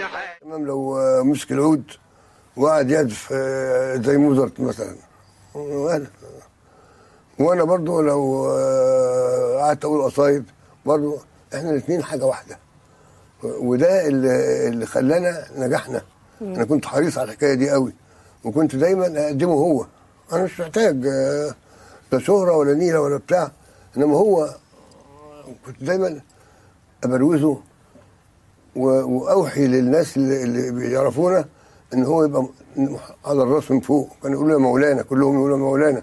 تمام. لو مسك العود وقعد يدف زي موزارت مثلا، وانا برضو لو قعدت اقول قصايد برضو، احنا الاثنين حاجه واحده، وده اللي خلانا نجحنا. انا كنت حريص على الحكايه دي قوي، وكنت دايما اقدمه هو. انا مش محتاج لا شهره ولا نيله ولا بتاع، انما هو كنت دايما ابروزه واوحي للناس اللي بيعرفونا ان هو يبقى على الراس من فوق. كانوا يقولوا يا مولانا، كلهم يقولوا يا مولانا،